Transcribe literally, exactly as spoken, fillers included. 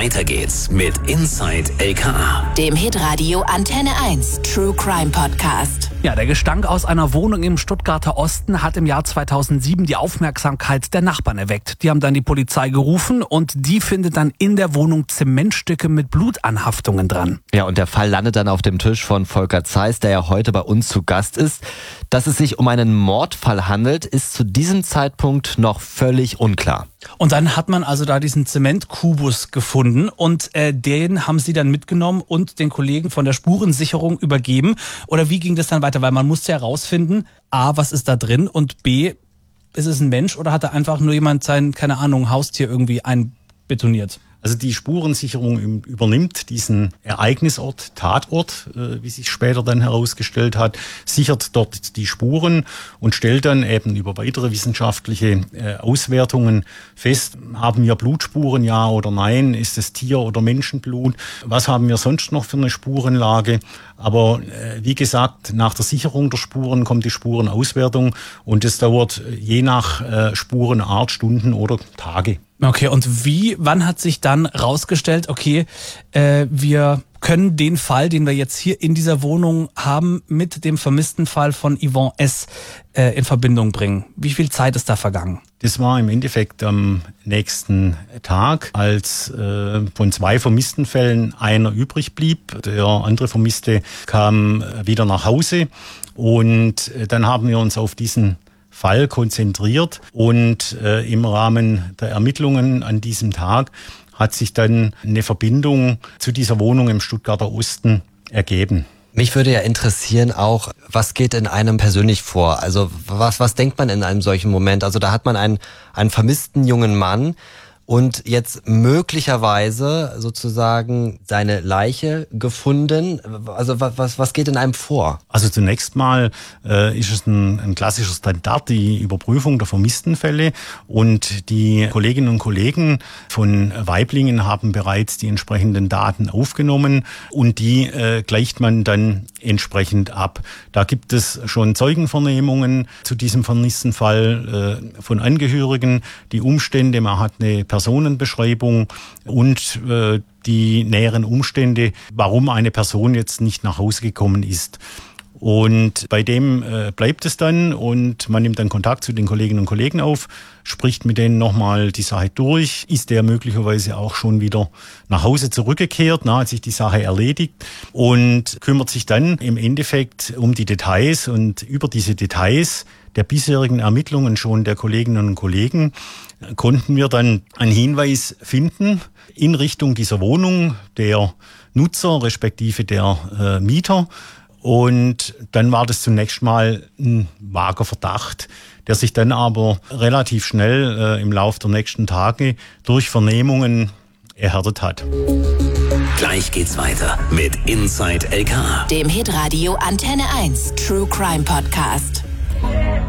Weiter geht's mit Inside L K A, dem Hitradio Antenne eins True Crime Podcast. Ja, der Gestank aus einer Wohnung im Stuttgarter Osten hat im Jahr zweitausendsieben die Aufmerksamkeit der Nachbarn erweckt. Die haben dann die Polizei gerufen und die findet dann in der Wohnung Zementstücke mit Blutanhaftungen dran. Ja, und der Fall landet dann auf dem Tisch von Volker Zeiss, der ja heute bei uns zu Gast ist. Dass es sich um einen Mordfall handelt, ist zu diesem Zeitpunkt noch völlig unklar. Und dann hat man also da diesen Zementkubus gefunden und äh, den haben sie dann mitgenommen und den Kollegen von der Spurensicherung übergeben. Oder wie ging das dann weiter? Weil man musste ja rausfinden, A, was ist da drin und B, ist es ein Mensch oder hat da einfach nur jemand sein, keine Ahnung, Haustier irgendwie einbetoniert? Also die Spurensicherung übernimmt diesen Ereignisort, Tatort, wie sich später dann herausgestellt hat, sichert dort die Spuren und stellt dann eben über weitere wissenschaftliche Auswertungen fest, haben wir Blutspuren, ja oder nein, ist es Tier- oder Menschenblut, was haben wir sonst noch für eine Spurenlage. Aber wie gesagt, nach der Sicherung der Spuren kommt die Spurenauswertung und es dauert je nach Spurenart Stunden oder Tage. Okay, und wie, wann hat sich dann rausgestellt, okay, äh, wir können den Fall, den wir jetzt hier in dieser Wohnung haben, mit dem vermissten Fall von Yvonne S. Äh, in Verbindung bringen? Wie viel Zeit ist da vergangen? Das war im Endeffekt am nächsten Tag, als äh, von zwei vermissten Fällen einer übrig blieb. Der andere Vermisste kam wieder nach Hause und dann haben wir uns auf diesen Fall konzentriert und äh, im Rahmen der Ermittlungen an diesem Tag hat sich dann eine Verbindung zu dieser Wohnung im Stuttgarter Osten ergeben. Mich würde ja interessieren auch, was geht in einem persönlich vor? Also was, was denkt man in einem solchen Moment? Also da hat man einen, einen vermissten jungen Mann und jetzt möglicherweise sozusagen seine Leiche gefunden. Also was, was geht in einem vor? Also zunächst mal äh, ist es ein, ein klassischer Standard, die Überprüfung der vermissten Fälle. Und die Kolleginnen und Kollegen von Waiblingen haben bereits die entsprechenden Daten aufgenommen und die äh, gleicht man dann entsprechend ab. Da gibt es schon Zeugenvernehmungen zu diesem vermissten Fall äh, von Angehörigen, die Umstände, man hat eine Personenbeschreibung und äh, die näheren Umstände, warum eine Person jetzt nicht nach Hause gekommen ist. Und bei dem äh, bleibt es dann und man nimmt dann Kontakt zu den Kolleginnen und Kollegen auf, spricht mit denen nochmal die Sache durch. Ist der möglicherweise auch schon wieder nach Hause zurückgekehrt, na, hat sich die Sache erledigt und kümmert sich dann im Endeffekt um die Details und über diese Details der bisherigen Ermittlungen schon der Kolleginnen und Kollegen konnten wir dann einen Hinweis finden in Richtung dieser Wohnung, der Nutzer respektive der äh, Mieter. Und dann war das zunächst mal ein vager Verdacht, der sich dann aber relativ schnell äh, im Laufe der nächsten Tage durch Vernehmungen erhärtet hat. Gleich geht's weiter mit Inside L K A, dem Hitradio Antenne eins True Crime Podcast.